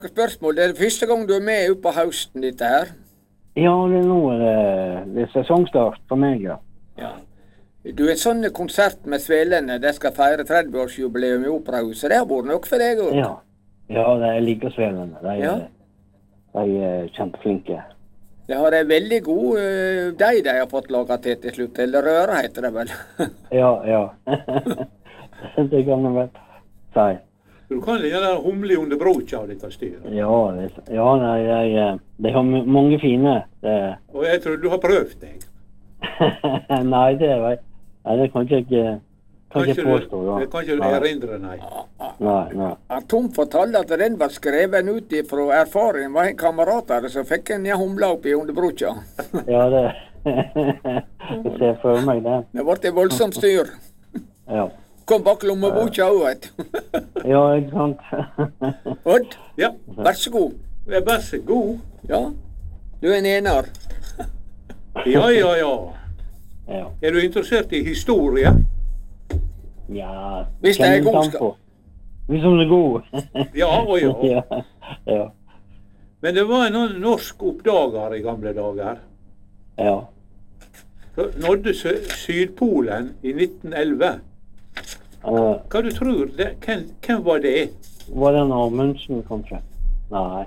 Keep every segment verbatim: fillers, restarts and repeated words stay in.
Spørsmål, det er det første gang du er med oppe på høsten dette her? Ja, det er nå det, det er sesongstart for meg, ja. Ja. Du, en sånn konsert med Svelene, det skal feire tretti-årsjubileum i Operahuset, det har vært nok for deg også? Ja, ja det er like Svelene. De, Ja. de er kjempeflinke. Det har en veldig god uh, deig de har fått laget til til slutt, eller røre heter det vel. Ja, ja. Det kan jeg vel si. Du kan gjøre humle under brocha av dette styret. Ja, det, ja nei, de, de har m- mange fine. Det, Og jeg tror du har prøvd deg. nei, det, er- nei, det kan ikke jeg kan ikke påstå. du, Da. det kan ikke du Nei. erindre, nei. Nei, nei. Han Tom fortalte at den var skreven ut fra erfaring. Var en kamerat av det, så fikk en humla opp i underbrocha. Ja, det jeg ser for meg det. Det ble et voldsomt styr. Ja, Kom bak lommeboka òg, vet du. ja ikke sant? Odd, Ja, vær så god. vær så god. Ja, du er en ener. Ja, ja, ja. Ja, Er du interessert i historie? ja Hvis det er kjenner god an skal- på. Hvis hun er god. Ja og ja. ja, ja, Men det var en norsk oppdager i gamle dager. ja. Så nådde Sø- Sydpolen i nitten elleve. Uh, Hva du tror det? Hvem, hvem var det? var det en Amundsen, kanskje? Nei,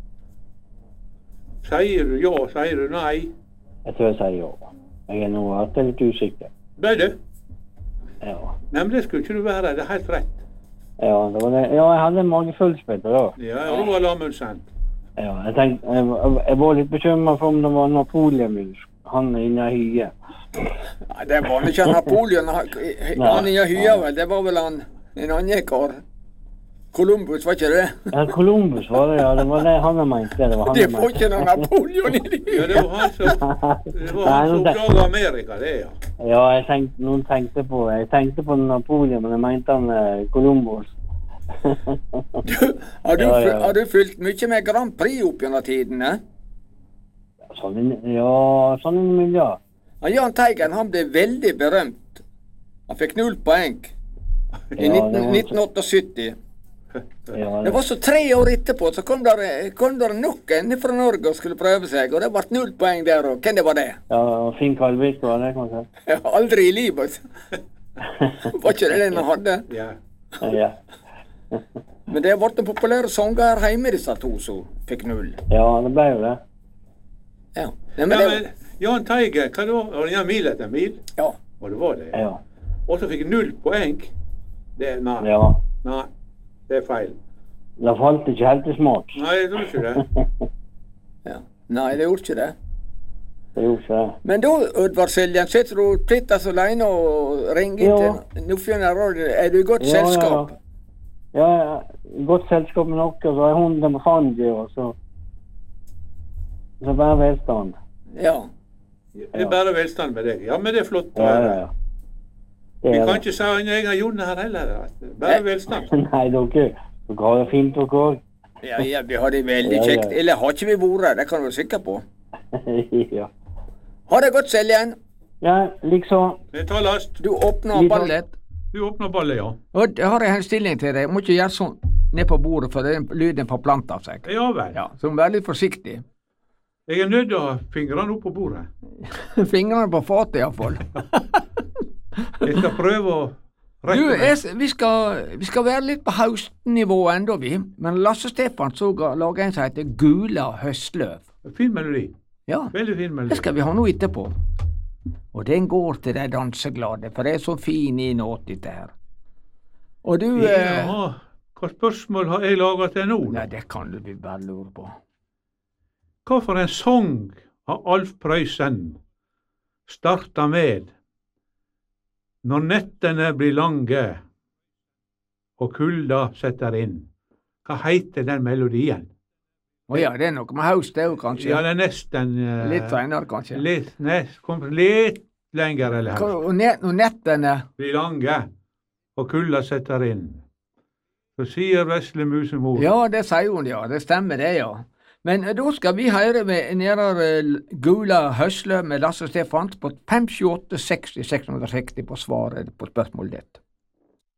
Sier du ja, sier du nei? jeg tror jeg sier ja. Jeg er nå alltid litt usikker. Ble du? Ja. Nei, men det skulle ikke du være. Det er helt rett. Ja, det var det. Ja, jeg hadde en magefølelse da. Ja, Roald Amundsen. Ja, jeg, tenkte, jeg, var- jeg var litt bekymret for om det var Napoleon, han inne i hyet. Nei, det var vel ikke Napoleon. Han han i hya vel, det var vel han en annen kar. Columbus, var ikke det? Ja, Columbus var det, ja. Det var det han jeg mente. Det var han Det jeg var mente. ikke noen Napoleon i det. Ja, det var han som, det var Nei, han som nå det- oppdaga Amerika, det, ja. Ja, jeg tenkte, noen tenkte på, jeg tenkte på Napoleon, men jeg mente han eh, Columbus. Har du, Ja, ja. har du fulgt mye med Grand Prix opp gjennom tidene? Sånn, inn- ja, sånn i miljøet. Ja, Jahn Teigen han ble veldig berømt. Han fikk null poeng i Ja, det nitten, var- nitten syttiåtte. Ja, Det var så tre år etterpå, så kom der, kom der nok en fra Norge og skulle prøve seg, og det ble null poeng der òg. Hvem det var det? ja, og Finn Kalvik var det, kanskje. Ja, aldri i livet. Var ikke det den han hadde? ja. Ja, Men det ble en populær sanger hjemme, disse to som fikk null. ja det ble jo det. Ja, Nei, men ja det, men Jahn Teigen, hva da? Var det en mil etter mil? ja. Og det var det. Ja, Og så fikk null poeng. Det, nei, ja. nei, det er feil. Det falt ikke helt i smak. Nei, jeg tror ikke det. ja. Nei, det gjorde ikke det. Det gjorde ikke det. Men da, Oddvar Siljan, sitter du plittes alene og ringer Ja. til Nordfjordeid Radio. Er du i godt Ja, ja, ja. selskap? Ja, ja, godt selskap med noe, så er hunden med Fanji, og så så bare velstand. Ja. Det er bare velstand med deg. Ja, men det er flott. å Ja, ja, høre. ja. Det Vi er kan det. ikke si en egen Jon her heller. at Bare velstand. Nei, dere, dere har det fint dere òg. Ja, ja, vi har det veldig Ja, ja. kjekt. Eller har ikke vi vært, det kan du være sikker på. Ja. Ha det godt, Siljan. Ja, liksom. Det tar last. Du åpner Vi tar- ballet. Du åpner ballet, ja. Odd, jeg har en henstilling til deg. Jeg må ikke gjøre sånn ned på bordet, for den lyden forplanter seg. Ja vel. Ja, så vær litt forsiktig. Jeg er nødt til å ha fingrene opp på bordet. Fingrene på fatet, iallfall. Jeg skal prøve å Du, rette meg. jeg, vi, skal, vi skal være litt på høstnivå ennå, vi. Men Lasse Stefan så laga en som heter Gula høstløv. Fin melodi. Ja, Veldig fin det melodi. skal vi ha nå etterpå. Og den går til de danseglade, for det er så fin innåt dette her. Og du eh, Ja, hva spørsmål har jeg laga til nå? Nei, det kan du bare lure på. Hva for en sang har Alf Prøysen starta med når nettene blir lange og kulda setter inn? Hva heter den melodien? Å ja, det er noe med høst, det òg, kanskje? Ja, det er nesten eh, Litt seinere, kanskje? Litt, nest, kom, litt lenger eller Hva- høst. Og net, når nettene Blir lange og kulda setter inn. Så sier vesle musemor. Ja, det sier hun, ja. Det stemmer, det, ja. Men eh, da skal vi høre med nærere Gula høsle med Lasse Stefans på fem sju åtte seksti seks seksti på svaret på spørsmålet ditt.